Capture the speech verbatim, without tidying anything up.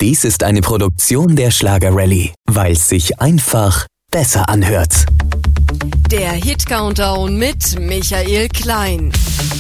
Dies ist eine Produktion der Schlager-Rallye, weil es sich einfach besser anhört. Der Hit-Countdown mit Michael Klein.